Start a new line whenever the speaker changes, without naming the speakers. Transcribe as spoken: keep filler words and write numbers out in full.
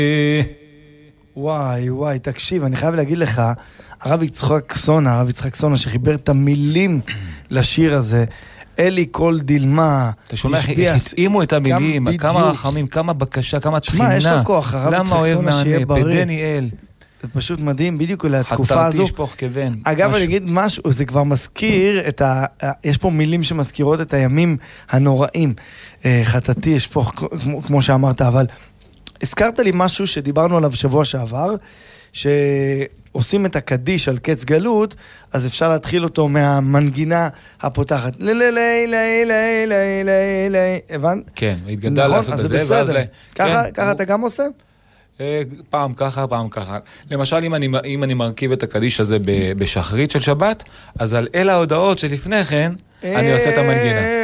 וואי, וואי, תקשיב, אני חייב להגיד לך, הרב יצחק סונה, הרב יצחק סונה, שחיבר את המילים לשיר הזה, אלי כל דילמה,
אתה שומע, התאימו את המילים, כמה רחמים, כמה בקשה, כמה תחינה.
שמה, יש לו כוח, הרב יצחק סונה שיהיה בריא.
בדניאל.
זה פשוט מדהים, בדיוק לתקופה הזו.
חתרתי שפוך כבן.
אגב, אני אגיד משהו, זה כבר מזכיר את ה... יש פה מילים שמזכירות את הימים הנוראים. חתרתי שפוך, כמו שאמרת, אבל הזכרת לי משהו שדיברנו עליו שבוע שעבר, שעושים את הקדיש על קץ גלות, אז אפשר להתחיל אותו מהמנגינה הפותחת. לה לה לה לה לה לה לה לה, הבנת?
כן, התגדל לעשות את זה.
אז זה בסדר. ככה אתה גם עושה?
פעם ככה, פעם ככה. למשל, אם אני, אם אני מרכיב את הקדיש הזה בשחרית של שבת, אז על אל ההודעות שלפני כן, אני עושה את המנגינה.